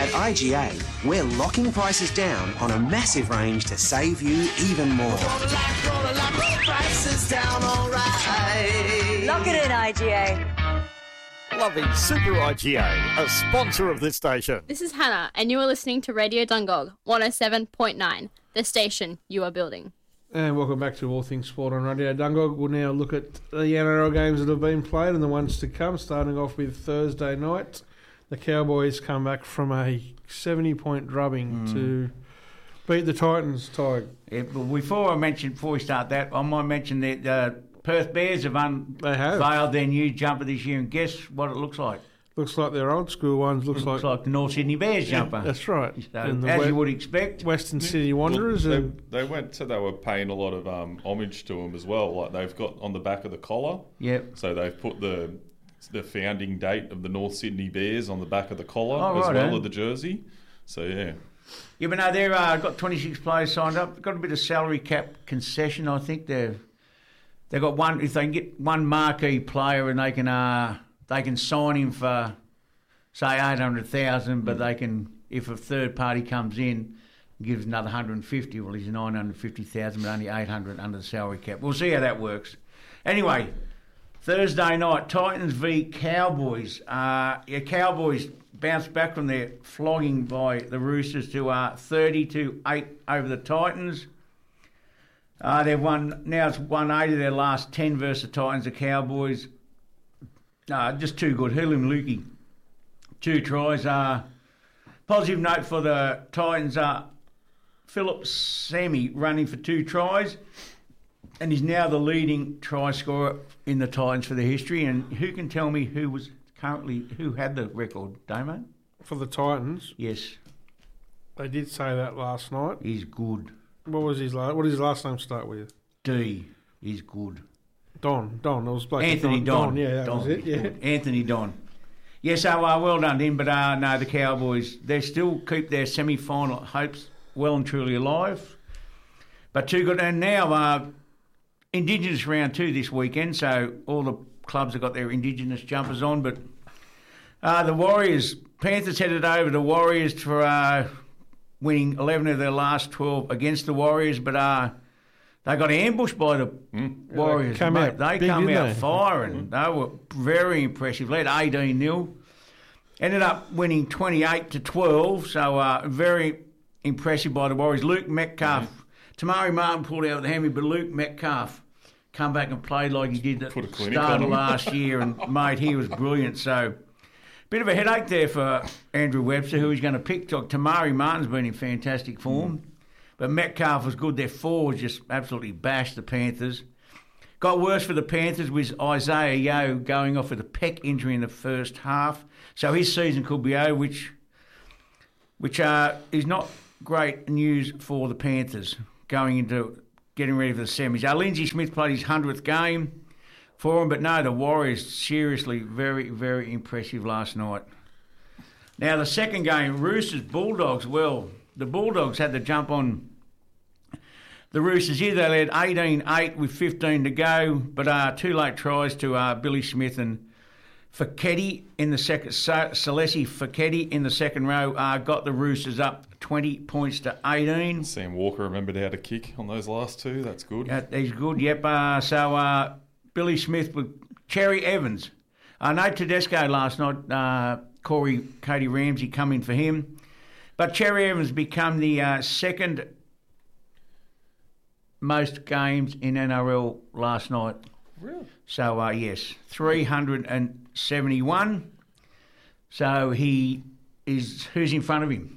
At IGA, we're locking prices down on a massive range to save you even more. Prices down, all right. Lock it in, IGA. Loving Super IGA, a sponsor of this station. This is Hannah, and you are listening to Radio Dungog 107.9, the station you are building. And welcome back to All Things Sport on Radio Dungog. We'll now look at the NRL games that have been played and the ones to come, starting off with Thursday night. The Cowboys come back from a 70-point drubbing to beat the Titans, Tig. Yeah, but before we start that, I might mention that Perth Bears have unveiled their new jumper this year, and guess what it looks like? Looks like their old school ones. Looks like the North Sydney Bears jumper. That's right. So, as you would expect. Western City Wanderers. Well, they were paying a lot of homage to them as well. Like they've got on the back of the collar. Yep. So they've put the founding date of the North Sydney Bears on the back of the collar of the jersey. So, yeah. Yeah, but no, they've got 26 players signed up. Got a bit of salary cap concession, I think. They've got one, if they can get one marquee player and they can sign him for, say, 800,000, but they can, if a third party comes in and gives another 150, well, he's 950,000, but only 800 under the salary cap. We'll see how that works. Anyway, Thursday night, Titans v Cowboys. Cowboys bounced back from their flogging by the Roosters to 30-8 over the Titans. They've won 8 of their last 10 versus the Titans. The Cowboys, just too good. Hulim Lukey, 2 tries. Positive note for the Titans, Philip Sammy running for 2 tries, and he's now the leading try scorer in the Titans for their history. And who can tell me who had the record, Damo? For the Titans? Yes. They did say that last night. He's good. What did his last name start with? D. He's good. Don. It was like Anthony Don. Yeah, that was it. Yeah. Anthony Don. Yeah, so well done to him. But no, the Cowboys, they still keep their semi-final hopes well and truly alive. But too good. And now Indigenous round 2 this weekend, so all the clubs have got their Indigenous jumpers on. But the Warriors, Panthers headed over to Warriors for winning 11 of their last 12 against the Warriors, but they got ambushed by the Warriors. They come out firing. They were very impressive. Led 18-0. Ended up winning 28-12, so very impressive by the Warriors. Luke Metcalf, Tamari Martin pulled out the hammy, but Luke Metcalf come back and played like he did at the start of last year, and, mate, he was brilliant. So, bit of a headache there for Andrew Webster, who he's going to pick. Tamari Martin's been in fantastic form, but Metcalf was good. Their forwards just absolutely bashed the Panthers. Got worse for the Panthers with Isaiah Yeo going off with a pec injury in the first half, so his season could be over, which is not great news for the Panthers going into getting ready for the semis. Lindsay Smith played his 100th game for him, but no, the Warriors seriously very, very impressive last night. Now the second game, Roosters Bulldogs. Well, the Bulldogs had to jump on the Roosters here. They led 18-8 with 15 to go, but 2 late tries to Billy Smith and Feketi in the second. Celesi Feketi in the second row got the Roosters up 20 points to 18. Sam Walker remembered how to kick on those last 2. That's good. He's good. Yep. So Billy Smith with Cherry Evans. Nate Tedesco last night. Katie Ramsey coming for him, but Cherry Evans become the second most games in NRL last night. Really? So, yes, 371. So he is, who's in front of him?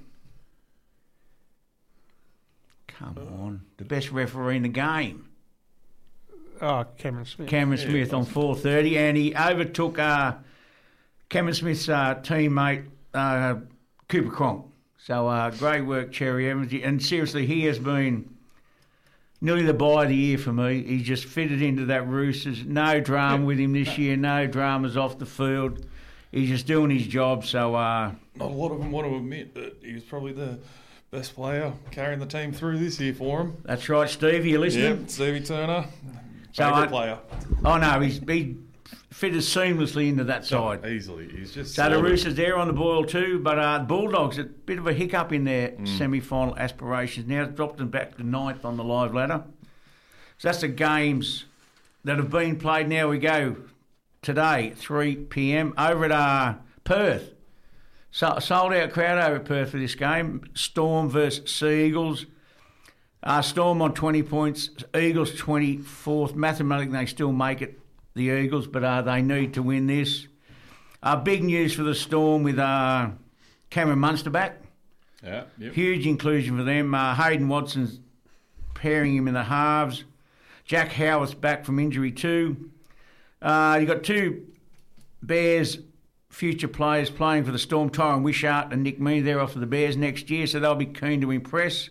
Come on. The best referee in the game. Oh, Cameron Smith. Cameron Smith on 4:30, and he overtook Cameron Smith's teammate, Cooper Cronk. So, great work, Cherry Evans. And seriously, he has been nearly the buy of the year for me. He's just fitted into that Roosters. No drama with him this year. No dramas off the field. He's just doing his job. So not a lot of them want to admit that he was probably the best player carrying the team through this year for him. That's right, Steve. Are you listening? Yeah, Stevie Turner. Favourite player. Oh, no, he's fitted seamlessly into that side. Easily. He's just So the Roosters there on the boil too, but Bulldogs, a bit of a hiccup in their semi-final aspirations. Now it's dropped them back to 9th on the live ladder. So that's the games that have been played. Now we go today, 3 p.m, over at Perth. So, sold out crowd over at Perth for this game. Storm versus Sea Eagles. Storm on 20 points, Eagles 24th. Mathematically, they still make it, the Eagles, but they need to win this. Big news for the Storm with Cameron Munster back. Yeah, yep. Huge inclusion for them. Hayden Watson's pairing him in the halves. Jack Howarth's back from injury too. You've got two Bears future players playing for the Storm, Tyron Wishart and Nick Meaney. They're off to the Bears next year, so they'll be keen to impress.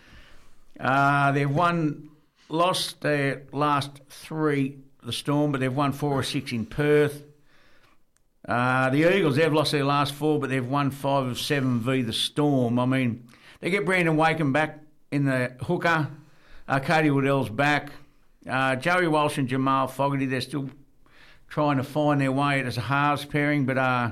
They've lost their last 3, the Storm, but they've won 4 or 6 in Perth. The Eagles, they've lost their last 4, but they've won 5 of 7 v the Storm. I mean, they get Brandon Wakeham back in the hooker. Cody Waddell's back. Joey Walsh and Jamal Fogarty, they're still trying to find their way as a halves pairing, but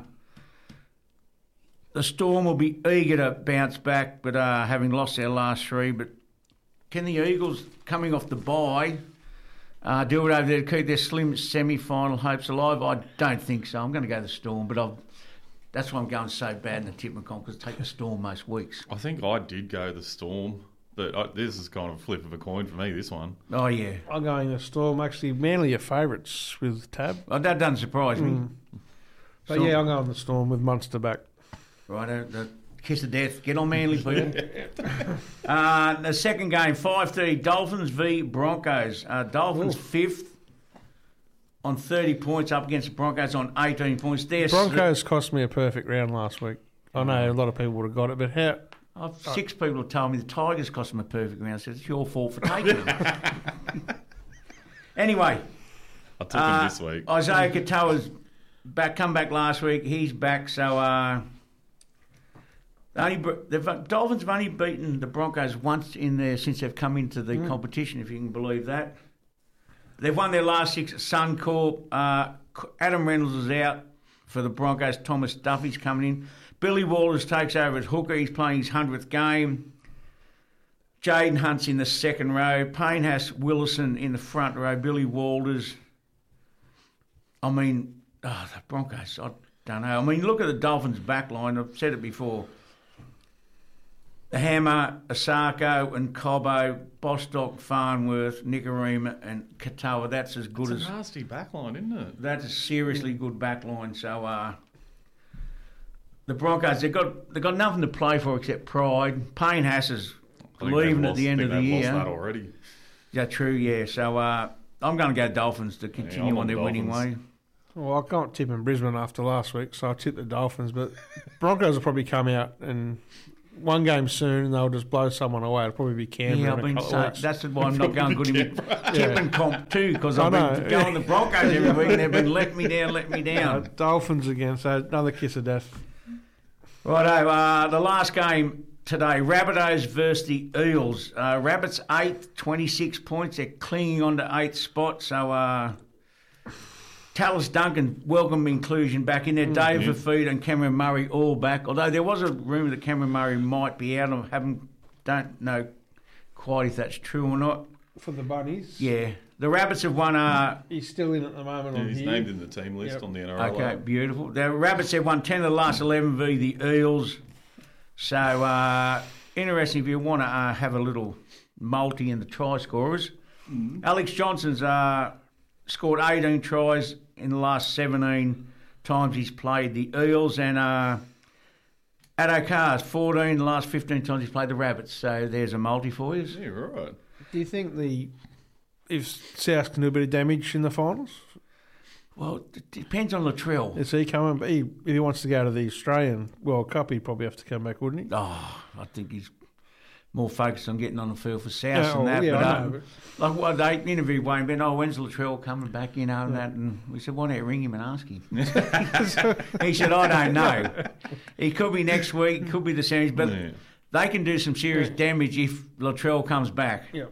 the Storm will be eager to bounce back, but having lost their last 3. But can the Eagles, coming off the bye, do it over there to keep their slim semi-final hopes alive? I don't think so. I'm going to go the Storm, but that's why I'm going so bad in the Tipman comp, because I take the Storm most weeks. I think I did go the Storm, but this is kind of a flip of a coin for me, this one. Oh, yeah. I'm going the Storm. Actually, Manly are favourites with Tab. Oh, that doesn't surprise me. But yeah, I'm going the Storm with Munster back. Right, the kiss of death. Get on Manly, people. The second game, 5:30, Dolphins v Broncos. Dolphins 5th on 30 points up against the Broncos on 18 points. Broncos cost me a perfect round last week. I know a lot of people would have got it, but how... 6 people have told me the Tigers cost them a perfect round. I said, it's your fault for taking it. Anyway. I took him this week. Isaiah Katoa's come back last week. He's back, so... the Dolphins have only beaten the Broncos once in there since they've come into the competition, if you can believe that. They've won their last 6 at Suncorp. Adam Reynolds is out for the Broncos. Thomas Duffy's coming in. Billy Walters takes over as hooker. He's playing his 100th game. Jaden Hunt's in the second row. Payne Haas Willison in the front row. Billy Walters. I mean, the Broncos, I don't know. I mean, look at the Dolphins' back line. I've said it before. The Hammer, Asako and Cobbo, Bostock, Farnworth, Nicarima and Katoa. That's as good as... It's a nasty backline, isn't it? That's a seriously good backline. So, the Broncos, they've got nothing to play for except pride. Payne Haas is leaving at the end of the year. Lost that already. Yeah, true, yeah. So, I'm going to go Dolphins to continue on their winning way. Well, I can't tip in Brisbane after last week, so I tipped the Dolphins, but Broncos will probably come out and... one game soon, and they'll just blow someone away. It'll probably be Canberra in a couple of weeks. That's why I'm not going good in my tipping comp too, because I've been going the Broncos every week, and they've been let me down. Dolphins again, so another kiss of death. Righto, the last game today, Rabbitohs versus the Eels. Rabbits 8th, 26 points. They're clinging on to 8th spot, so... Tallis Duncan, welcome inclusion back in there. Dave Fafita and Cameron Murray all back. Although there was a rumour that Cameron Murray might be out. Don't know quite if that's true or not. For the Bunnies? Yeah. The Rabbits have won... he's still in at the moment on he's here. named in the team list on the NRL. Okay, beautiful. The Rabbits have won 10 of the last 11 v the Eels. So, interesting if you want to have a little multi in the try scorers. Alex Johnson's scored 18 tries in the last 17 times he's played the Eels, and Addo Carr's 14 in the last 15 times he's played the Rabbits. So there's a multi for you. Yeah, right. Do you think if South can do a bit of damage in the finals? Well, it depends on Latrell. Is he coming? If he wants to go to the Australian World Cup, he'd probably have to come back, wouldn't he? Oh, I think he's more focused on getting on the field for South than that. Yeah, but, I know, like what they interviewed Wayne Ben, when's Latrell coming back, and that, and we said, why don't you ring him and ask him? He said, I don't know. He could be next week, could be the series, but they can do some serious damage if Latrell comes back. Yeah.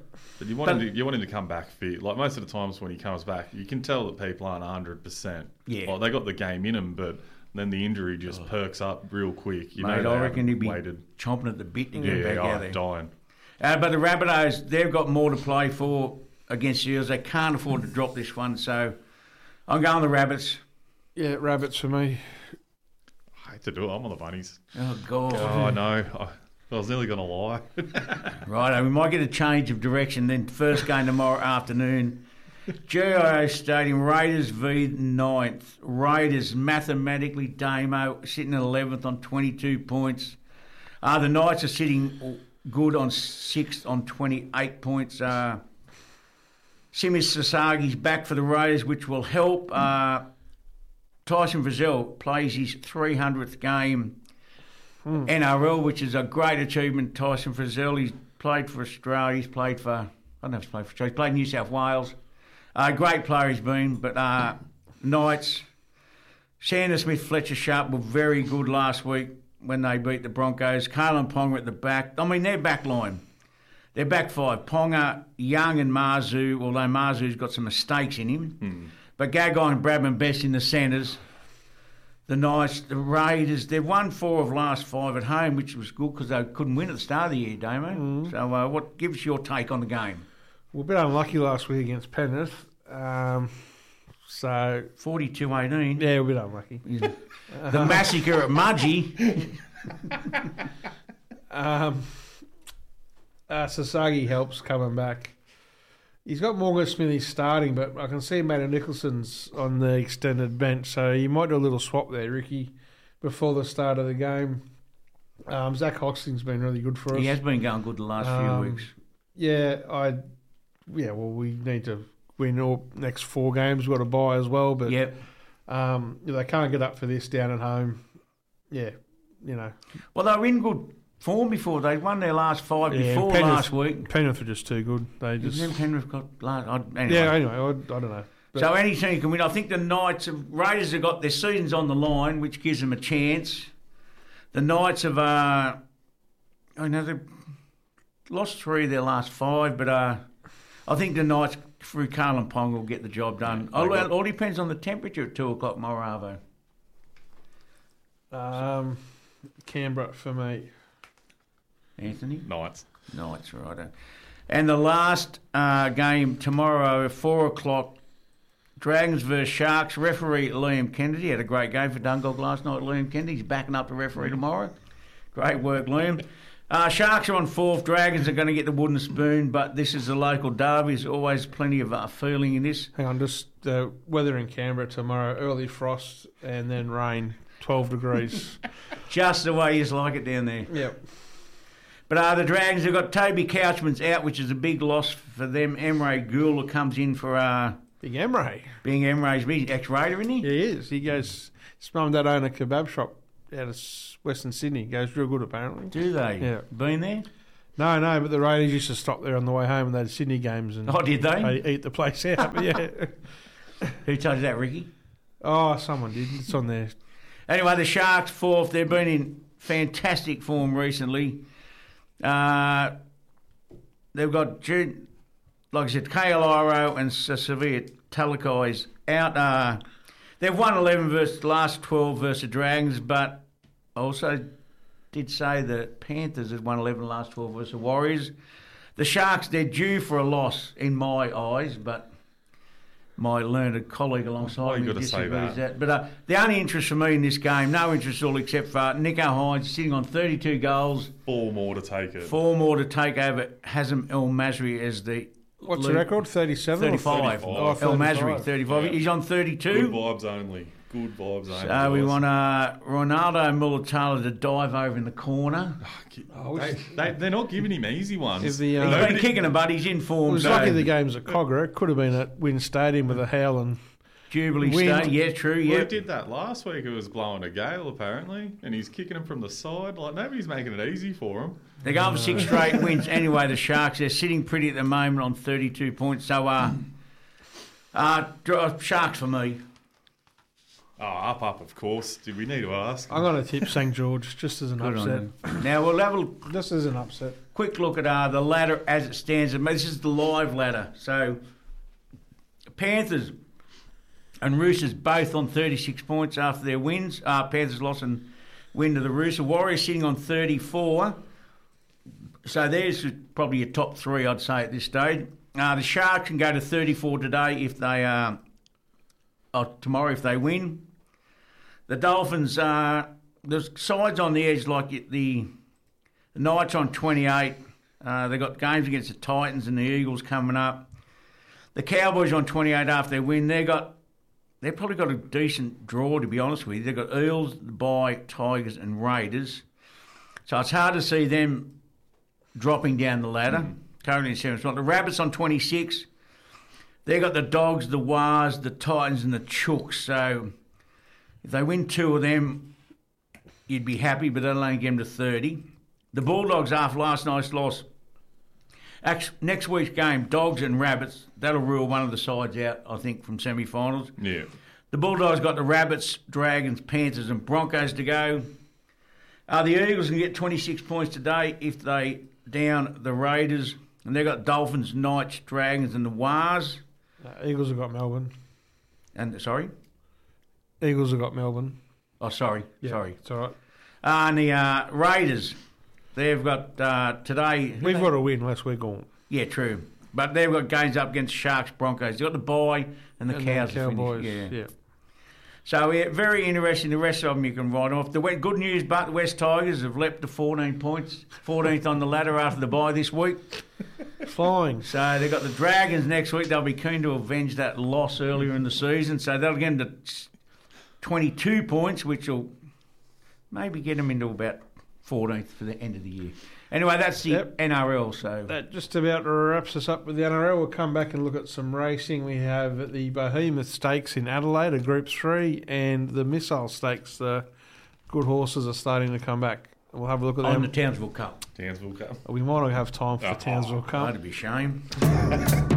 But you want him to come back fit. Like most of the times when he comes back, you can tell that people aren't 100%. Yeah. Like they got the game in them, but then the injury just perks up real quick. Mate, I reckon he'd be chomping at the bit to get back out there. Dying. But the Rabbitohs, they've got more to play for against the Eels. They can't afford to drop this one, so I'm going the Rabbits. Yeah, Rabbits for me. I hate to do it. I'm on the Bunnies. Oh, God. Oh, no. I was nearly going to lie. Right, we might get a change of direction. Then first game tomorrow afternoon, GIO Stadium, Raiders v 9th. Raiders mathematically, Damo, sitting at 11th on 22 points. The Knights are sitting good on 6th on 28 points. Simi Sasagi's back for the Raiders, which will help. Tyson Frizzell plays his 300th game NRL, which is a great achievement. Tyson Frizzell, he's played for Australia, he's played for, I don't know if he's played for Australia, he's played New South Wales. Great player he's been, but Knights, Sanders Smith, Fletcher Sharp were very good last week when they beat the Broncos. Kalen Ponga at the back. I mean, their back line, their back five, Ponga, Young and Marzu, although Marzu's got some mistakes in him. But Gagai and Bradman best in the centres. The Knights, the Raiders, they've won 4 of last 5 at home, which was good because they couldn't win at the start of the year, Damo. So what gives your take on the game? Well, a bit unlucky last week against Penrith. So 42-18. Yeah, a bit unlucky. The massacre at Mudgee. Sasagi helps coming back. He's got Morgan Smithy starting, but I can see Matty Nicholson's on the extended bench, so you might do a little swap there, Ricky, before the start of the game. Zach Hoxton's been really good for us. He has been going good the last few weeks. Well, we need to win all next 4 games. We've got to buy as well, but they can't get up for this down at home. Yeah, you know. Well, they were in good form before. They won their last 5 before last week. Penrith were just too good. Penrith got anyway. Yeah, anyway, I don't know. But so any team can win. I think the Raiders have got their seasons on the line, which gives them a chance. The Knights have, they've lost 3 of their last 5, but I think the Knights through Kalen Pong will get the job done. It all depends on the temperature at 2 o'clock tomorrow, Arvo. Canberra for me. Anthony? Knights, righto. And the last game tomorrow at 4 o'clock, Dragons versus Sharks. Referee Liam Kennedy had a great game for Dungog last night. Liam Kennedy, he's backing up the referee tomorrow. Great work, Liam. Sharks are on 4th. Dragons are going to get the wooden spoon, but this is a local derby. There's always plenty of feeling in this. Hang on, just weather in Canberra tomorrow, early frost and then rain, 12 degrees. Just the way you like it down there. Yep. But the Dragons have got Toby Couchman's out, which is a big loss for them. Emre Gula comes in for... Big Emre. Being Emre's ex-Raider, isn't he? He is. He goes... His mum and dad own a kebab shop out of Western Sydney. Goes real good, apparently. Do they? Yeah. Been there? No, but the Raiders used to stop there on the way home and they had Sydney games. And did they? They eat the place out, but yeah. Who told you that, Ricky? Oh, someone did. It's on there. Anyway, the Sharks 4th. They've been in fantastic form recently. They've got, like I said, Kailaro and Sevilla Talakai's out. They've won 11 versus the last 12 versus the Dragons, but I also did say that Panthers has won 11 last 12 versus the Warriors. The Sharks, they're due for a loss in my eyes, but my learned colleague alongside me disagrees that. But the only interest for me in this game, no interest at all except for Nico Hines sitting on 32 goals. 4 more to take it. 4 more to take over Hazem El Masri as the... What's the record? 37 35. 35. Oh, El Masri, 35. Yeah. He's on 32. Good vibes only. So we want Ronaldo Mulatalo to dive over in the corner. They're not giving him easy ones. He's been kicking him, but he's in form. It was lucky the game's at Cogra. It could have been at Wynn Stadium with a hail and Jubilee Stadium. Yeah, true. Yeah, he did that last week. It was blowing a gale apparently, and he's kicking him from the side. Like nobody's making it easy for him. They're going for 6 straight wins. Anyway, the Sharks, they're sitting pretty at the moment on 32 points. So, Sharks for me. Oh, up, of course. Did we need to ask? I'm going to tip St George just as an Good on upset. them. Now we'll have a Just as an upset. quick look at the ladder as it stands. This is the live ladder. So Panthers and Roosters both on 36 points after their wins. Panthers lost and win to the Roosters. Warriors sitting on 34. So there's probably your top three, I'd say, at this stage. The Sharks can go to 34 today if they tomorrow if they win. The Dolphins, there's sides on the edge like the Knights on 28. They've got games against the Titans and the Eagles coming up. The Cowboys on 28 after their win. They've probably got a decent draw, to be honest with you. They've got Eels, the Bye, Tigers and Raiders. So it's hard to see them dropping down the ladder. Currently in 7th spot. The Rabbits on 26. They've got the Dogs, the Wars, the Titans and the Chooks. So if they win 2 of them, you'd be happy, but they'll only get them to 30. The Bulldogs, after last night's loss, next week's game, Dogs and Rabbits, that'll rule one of the sides out, I think, from semi-finals. Yeah. The Bulldogs got the Rabbits, Dragons, Panthers and Broncos to go. The Eagles can get 26 points today if they down the Raiders. And they've got Dolphins, Knights, Dragons and the Wars. Eagles have got Melbourne. And sorry? Eagles have got Melbourne. Oh, sorry. Yeah, Sorry. it's all right. And the Raiders, they've got today... We've got to win unless we're gone. Yeah, true. But they've got games up against Sharks, Broncos. They've got the Bye and the Cows. Cowboys. Yeah. So, yeah, very interesting. The rest of them you can write off. Good news, but the West Tigers have leapt to 14 points. 14th on the ladder after the bye this week. Flying. So they've got the Dragons next week. They'll be keen to avenge that loss earlier in the season. So they'll get them to 22 points, which will maybe get them into about 14th for the end of the year. Anyway, that's the NRL. So that just about wraps us up with the NRL. We'll come back and look at some racing. We have the Behemoth Stakes in Adelaide, a Group 3, and the Missile Stakes. The good horses are starting to come back. We'll have a look at them. On the Townsville Cup. Townsville Cup. We might not have time for the Townsville Cup. That'd be a shame.